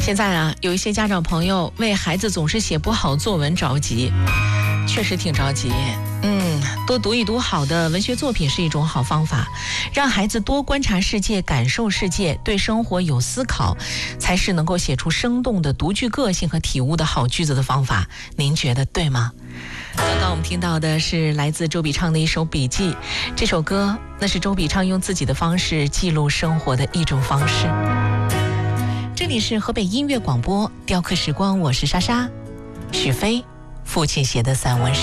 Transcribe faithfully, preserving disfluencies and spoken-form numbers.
现在啊，有一些家长朋友为孩子总是写不好作文着急，确实挺着急。嗯，多读一读好的文学作品是一种好方法，让孩子多观察世界、感受世界，对生活有思考，才是能够写出生动的独具个性和体悟的好句子的方法。您觉得对吗？刚刚我们听到的是来自周笔畅的一首笔记，这首歌那是周笔畅用自己的方式记录生活的一种方式。这里是河北音乐广播雕刻时光，我是莎莎。许飞父亲写的散文诗。